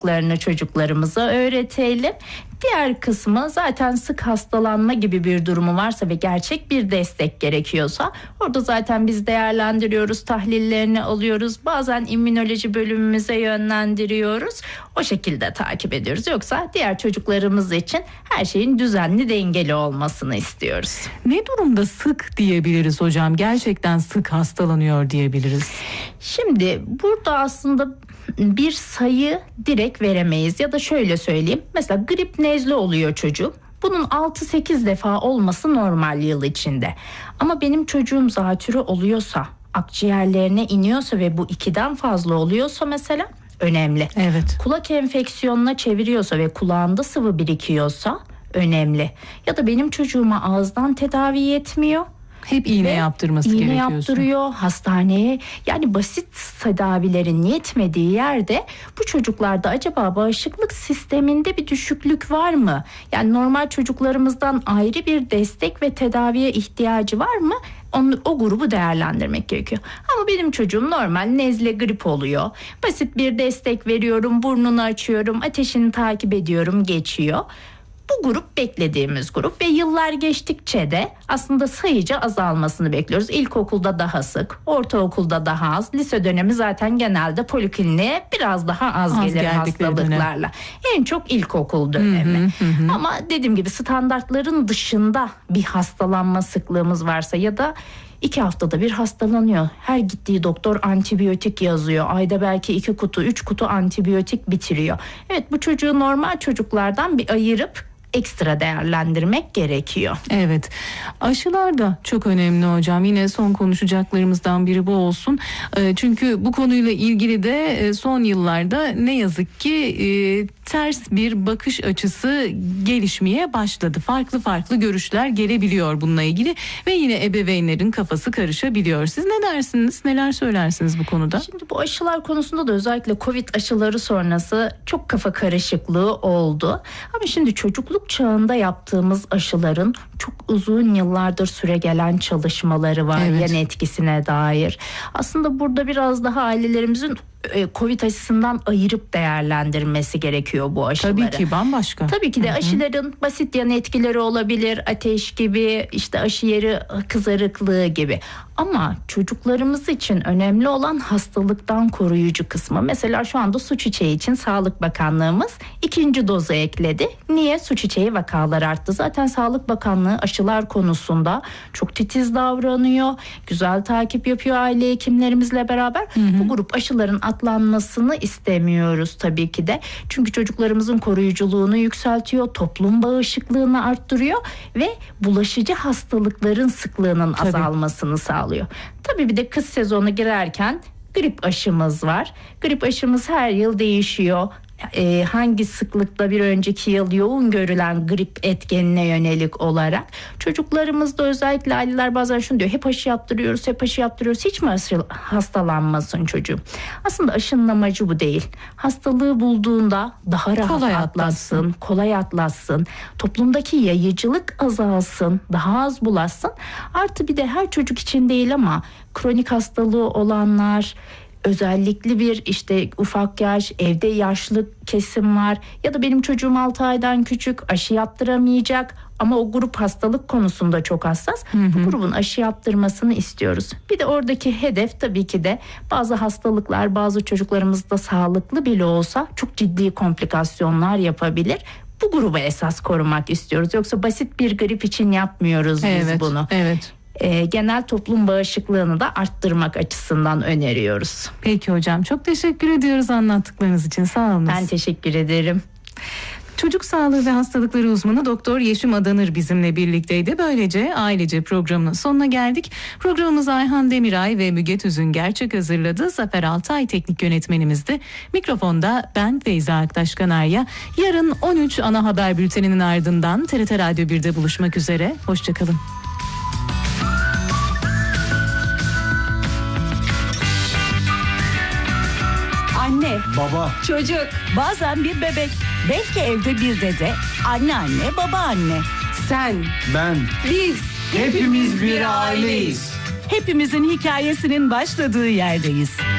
çocuklarımıza öğretelim. Diğer kısmı zaten sık hastalanma gibi bir durumu varsa ve gerçek bir destek gerekiyorsa orada zaten biz değerlendiriyoruz, tahlillerini alıyoruz. Bazen immünoloji bölümümüze yönlendiriyoruz. O şekilde takip ediyoruz. Yoksa diğer çocuklarımız için her şeyin düzenli, dengeli olmasını istiyoruz. Ne durumda sık diyebiliriz hocam? Gerçekten sık hastalanıyor diyebiliriz. Şimdi burada aslında bir sayı direkt veremeyiz ya da şöyle söyleyeyim. Mesela grip, nezle oluyor çocuk. Bunun 6-8 defa olması normal yıl içinde. Ama benim çocuğum zatürre oluyorsa, akciğerlerine iniyorsa ve bu 2'den fazla oluyorsa mesela önemli. Evet. Kulak enfeksiyonuna çeviriyorsa ve kulağında sıvı birikiyorsa önemli. Ya da benim çocuğuma ağızdan tedavi yetmiyor. Hep iğne yaptırması gerekiyor. İğne yaptırıyor hastaneye. Yani basit tedavilerin yetmediği yerde bu çocuklarda acaba bağışıklık sisteminde bir düşüklük var mı? Yani normal çocuklarımızdan ayrı bir destek ve tedaviye ihtiyacı var mı? O grubu değerlendirmek gerekiyor. Ama benim çocuğum normal nezle, grip oluyor. Basit bir destek veriyorum, burnunu açıyorum, ateşini takip ediyorum, geçiyor. Bu grup beklediğimiz grup ve yıllar geçtikçe de aslında sayıca azalmasını bekliyoruz. İlkokulda daha sık, ortaokulda daha az, lise dönemi zaten genelde polikliniğe biraz daha az gelir hastalıklarla. Dönem. En çok ilkokul dönemi. Ama dediğim gibi standartların dışında bir hastalanma sıklığımız varsa ya da 2 haftada bir hastalanıyor. Her gittiği doktor antibiyotik yazıyor. Ayda belki 2 kutu, 3 kutu antibiyotik bitiriyor. Evet, bu çocuğu normal çocuklardan bir ayırıp ekstra değerlendirmek gerekiyor. Evet. Aşılar da çok önemli hocam. Yine son konuşacaklarımızdan biri bu olsun. Çünkü bu konuyla ilgili de son yıllarda ne yazık ki ters bir bakış açısı gelişmeye başladı. Farklı görüşler gelebiliyor bununla ilgili ve yine ebeveynlerin kafası karışabiliyor. Siz ne dersiniz? Neler söylersiniz bu konuda? Şimdi bu aşılar konusunda da özellikle Covid aşıları sonrası çok kafa karışıklığı oldu. Ama şimdi çocukluk çağında yaptığımız aşıların çok uzun yıllardır süregelen çalışmaları var, evet, yan etkisine dair. Aslında burada biraz daha ailelerimizin Covid aşısından ayırıp değerlendirmesi gerekiyor bu aşıları. Tabii ki bambaşka. Tabii ki de aşıların basit yan etkileri olabilir. Ateş gibi, işte aşı yeri kızarıklığı gibi. Ama çocuklarımız için önemli olan hastalıktan koruyucu kısmı. Mesela şu anda su çiçeği için Sağlık Bakanlığımız 2. dozu ekledi. Niye? Su çiçeği vakaları arttı. Zaten Sağlık Bakanlığı aşılar konusunda çok titiz davranıyor. Güzel takip yapıyor aile hekimlerimizle beraber. Bu grup aşıların atlanmasını istemiyoruz tabii ki de. Çünkü çocuklarımızın koruyuculuğunu yükseltiyor, toplum bağışıklığını arttırıyor ve bulaşıcı hastalıkların sıklığının azalmasını sağlıyor. Tabii bir de kış sezonu girerken grip aşımız var. Grip aşımız her yıl değişiyor. Hangi sıklıkla bir önceki yıl yoğun görülen grip etkenine yönelik olarak çocuklarımızda özellikle aileler bazen şunu diyor: hep aşı yaptırıyoruz, hiç mi hastalanmasın çocuğum? Aslında aşının amacı bu değil. Hastalığı bulduğunda daha rahat kolay atlatsın, toplumdaki yayıcılık azalsın, daha az bulaşsın. Artı bir de her çocuk için değil ama kronik hastalığı olanlar, özellikle bir işte ufak yaş, evde yaşlı kesim var ya da benim çocuğum 6 aydan küçük, aşı yaptıramayacak ama o grup hastalık konusunda çok hassas. Bu grubun aşı yaptırmasını istiyoruz. Bir de oradaki hedef tabii ki de bazı hastalıklar bazı çocuklarımızda sağlıklı bile olsa çok ciddi komplikasyonlar yapabilir. Bu grubu esas korumak istiyoruz. Yoksa basit bir grip için yapmıyoruz biz bunu. Evet. Genel toplum bağışıklığını da arttırmak açısından öneriyoruz. Peki hocam, çok teşekkür ediyoruz anlattıklarınız için. Sağ olun. Ben teşekkür ederim. Çocuk sağlığı ve hastalıkları uzmanı Doktor Yeşim Adanır bizimle birlikteydi. Böylece ailece programının sonuna geldik. Programımızı Ayhan Demiray ve Müge Tüzün Gerçek hazırladı. Zafer Altay teknik yönetmenimizdi. Mikrofonda ben Feyza Aktaş Kanarya. Yarın 13 ana haber bülteninin ardından TRT Radyo 1'de buluşmak üzere. Hoşçakalın. Anne, baba, çocuk, bazen bir bebek, belki evde bir dede, anneanne, babaanne. Sen, ben, biz, hepimiz bir aileyiz. Hepimizin hikayesinin başladığı yerdeyiz.